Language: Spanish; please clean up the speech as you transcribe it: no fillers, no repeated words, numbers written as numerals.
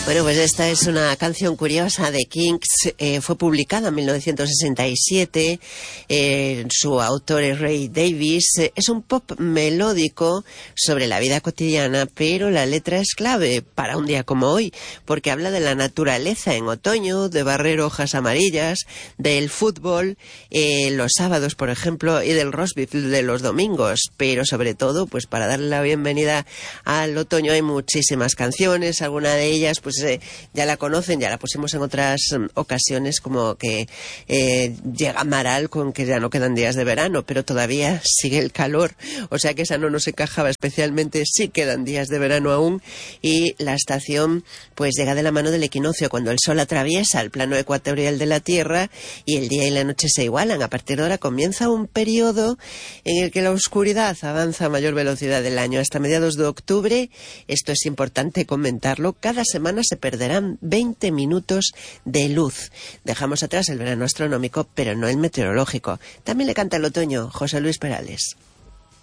Bueno, pues esta es una canción curiosa de Kinks, fue publicada en 1967, su autor es Ray Davies, es un pop melódico sobre la vida cotidiana, pero la letra es clave para un día como hoy, porque habla de la naturaleza en otoño, de barrer hojas amarillas, del fútbol, los sábados, por ejemplo, y del roast beef de los domingos, pero sobre todo, pues para darle la bienvenida al otoño hay muchísimas canciones, alguna de ellas, pues ya la conocen, ya la pusimos en otras ocasiones, como que llega Amaral con que ya no quedan días de verano, pero todavía sigue el calor, o sea que esa no nos encajaba especialmente, sí quedan días de verano aún, y la estación pues llega de la mano del equinoccio, cuando el sol atraviesa el plano ecuatorial de la Tierra y el día y la noche se igualan. A partir de ahora comienza un periodo en el que la oscuridad avanza a mayor velocidad del año hasta mediados de octubre. Esto es importante comentarlo, cada semana se perderán 20 minutos de luz. Dejamos atrás el verano astronómico, pero no el meteorológico. También le canta el otoño José Luis Perales.